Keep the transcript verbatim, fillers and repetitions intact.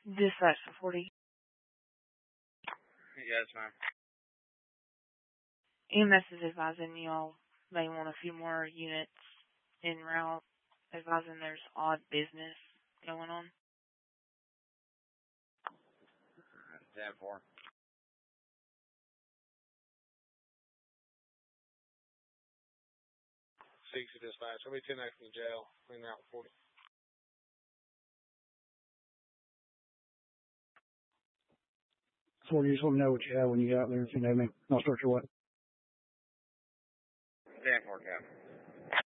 Dispatch for forty. Yes, ma'am. E M S is advising y'all may want a few more units en route, advising there's odd business going on. ten four. sixty dispatch. I'll be ten X from the jail. Clean out forty. forty, just let me know what you have when you get out there, if you know me. I'll start your way.